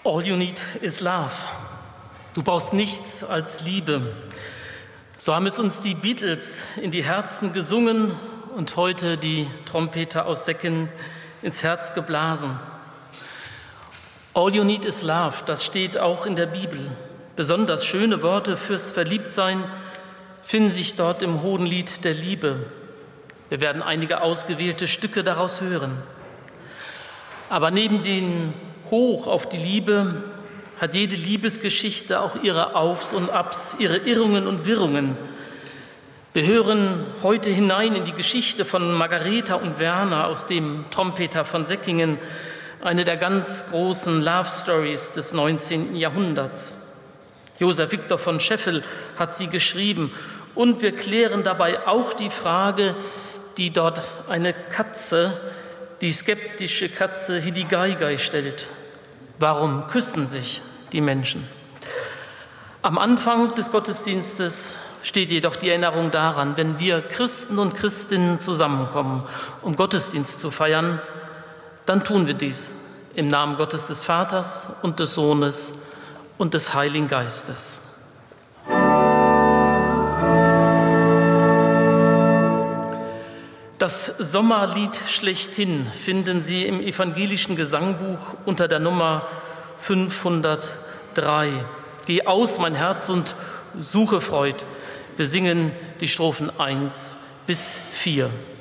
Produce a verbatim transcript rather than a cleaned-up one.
All you need is love. Du brauchst nichts als Liebe. So haben es uns die Beatles in die Herzen gesungen und heute die Trompeter aus Säcken ins Herz geblasen. All you need is love, das steht auch in der Bibel. Besonders schöne Worte fürs Verliebtsein finden sich dort im Hohenlied der Liebe. Wir werden einige ausgewählte Stücke daraus hören. Aber neben den Hoch auf die Liebe hat jede Liebesgeschichte auch ihre Aufs und Abs, ihre Irrungen und Wirrungen. Wir hören heute hinein in die Geschichte von Margareta und Werner aus dem Trompeter von Säckingen, eine der ganz großen Love Stories des neunzehnten Jahrhunderts. Josef Victor von Scheffel hat sie geschrieben und wir klären dabei auch die Frage, die dort eine Katze, die skeptische Katze Hidigaigai stellt. Warum küssen sich die Menschen? Am Anfang des Gottesdienstes steht jedoch die Erinnerung daran, wenn wir Christen und Christinnen zusammenkommen, um Gottesdienst zu feiern, dann tun wir dies im Namen Gottes des Vaters und des Sohnes und des Heiligen Geistes. Das Sommerlied schlechthin finden Sie im evangelischen Gesangbuch unter der Nummer fünfhundertdrei. Geh aus, mein Herz, und suche Freud. Wir singen die Strophen eins bis vier.